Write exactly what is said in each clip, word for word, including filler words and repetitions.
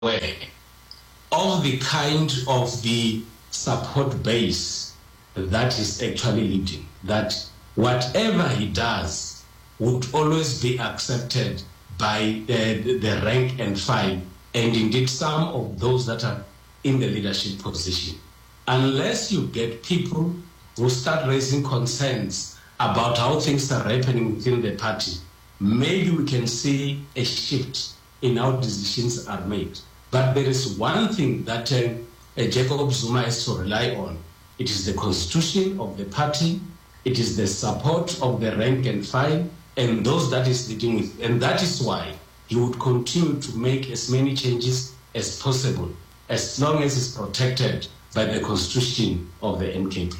aware of the kind of the support base that is actually leading, that whatever he does would always be accepted by uh, the rank and file, and indeed some of those that are in the leadership position. Unless you get people who start raising concerns about how things are happening within the party, maybe we can see a shift in how decisions are made. But there is one thing that uh, uh, Jacob Zuma has to rely on. It is the constitution of the party, it is the support of the rank and file, and those that is leading with. And that is why he would continue to make as many changes as possible, as long as it's protected by the constitution of the N K P.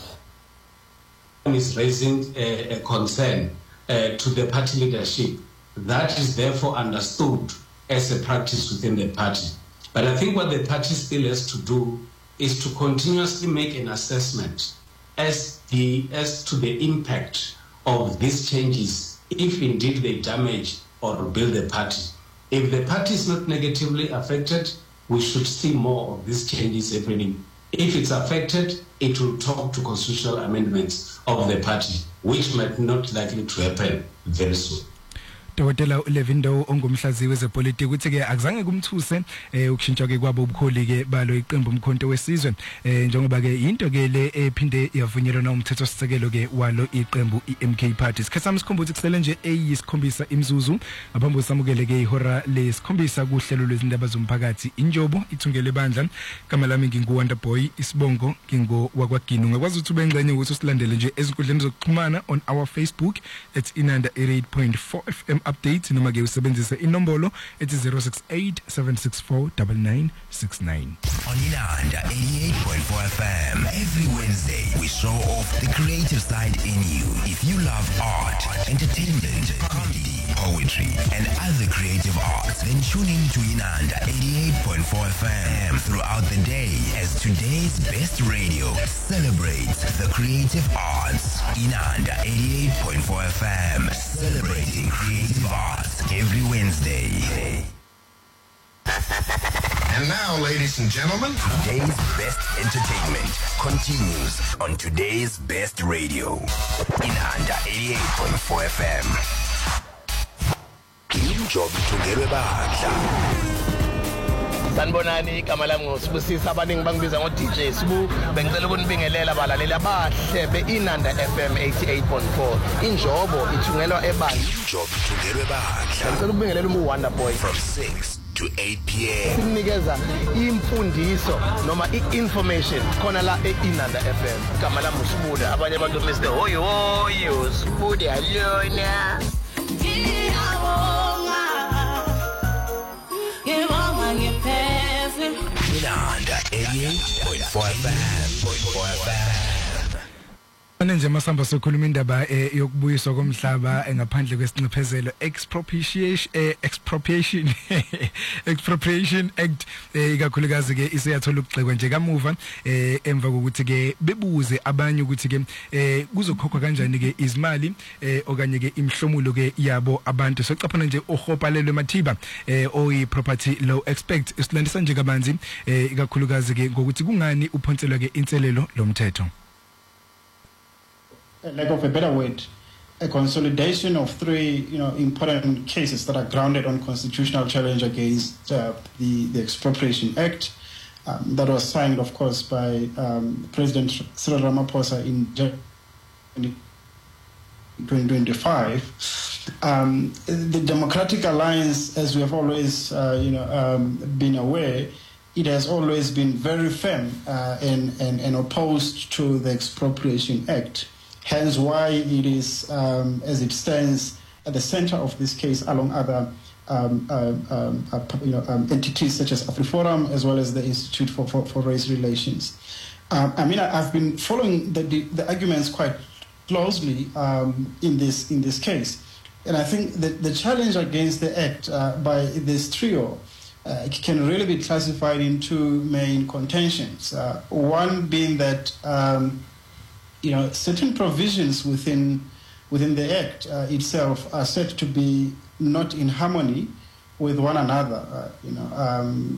Is raising a, a concern uh, to the party leadership. That is therefore understood as a practice within the party. But I think what the party still has to do is to continuously make an assessment as the as to the impact of these changes, if indeed they damage or rebuild the party. If the party is not negatively affected, we should see more of these changes happening. If it's affected, it will talk to constitutional amendments of the party, which might not likely to happen very soon. Dr. Levindo ongumhlaziyi wezepolitiki uthi ke akuzange kumthuse eh ukushintsha ke kwabo ubukholi ke balo iqembu umkhonto wesizwe eh njengoba ke into ke le ephinde yavunyelwa na umthetho sisekelo ke walo iqembu iM K Party. Sikhathami sikhumbuza kusele nje eyisikhombisa imzuzu ngaphambi samukele ke ihora lesikhombisa kuhlelo lwezindaba zomphakathi injobo ithungele bandla igama lami ngingu Wonderboy isibongo ngingo wakwaginu ngakwazi ukuthi ubengcenye ukuthi usilandele nje ezinkundleni zokuxhumana on our Facebook at Inanda eighty-eight point four F M update noma ke usebenzise inombolo ethi zero six eight seven six four nine nine six nine. On Inanda eighty-eight point four F M, every Wednesday we show off the creative side in you. If you love art, entertainment, comedy, poetry, and other creative arts, then tune in to Inanda eighty-eight point four F M throughout the day as today's best radio celebrates the creative arts. Inanda eighty-eight point four F M, celebrating creative arts every Wednesday. And now, ladies and gentlemen, today's best entertainment continues on today's best radio. Inanda eighty-eight point four F M. Injob ithungelwe badla. Sanibonani igama lami ngosibusisa abaningi bangibiza ngo D J Sibu bengicela ukunibingelela abalaleli abahle beInanda F M eighty-eight point four injobo ithungelwa ebandla injobo ithungelwe badla ngicela ukubingelela umu Wonderboy from six to eight P M sinikeza imfundiso noma i-information khona la eInanda F M igama lami uSibude abanye abantu Mister Hoyo Hoyo Sibude alona Inanda eighty-eight point four F M. Nje masamba sokhuluma indaba yokubuyiswa komhlaba ngaphandle kwesinciphezelo expropriation expropriation expropriation act ikakhulukazi ke iseyathola ukugxekwa nje kamuva emva kokuthi ke bebuze abanye ukuthi ke kuzokhokhwa kanjani ke izimali okanye ke imhlomulo ke yabo abantu socaphana nje ohopalelwe Mathiba oyi property law expert isilandisa nje kabanzi ikakhulukazi ke ngokuthi kungani uphonselwa ke inselelo lomthetho. Lack of a better word, a consolidation of three, you know, important cases that are grounded on constitutional challenge against uh, the the Expropriation Act um, that was signed, of course, by um, President Cyril Ramaphosa in twenty twenty-five. Um, the Democratic Alliance, as we have always, uh, you know, um, been aware, it has always been very firm uh, and, and and opposed to the Expropriation Act. Hence why it is, um, as it stands, at the center of this case, along other um, um, um, uh, you know, um, entities such as AfriForum, as well as the Institute for, for, for Race Relations. Um, I mean, I, I've been following the, the, the arguments quite closely um, in this in this case, and I think that the challenge against the Act uh, by this trio uh, can really be classified in two main contentions. Uh, one being that um, you know, certain provisions within within the Act uh, itself are said to be not in harmony with one another. Uh, you know, um,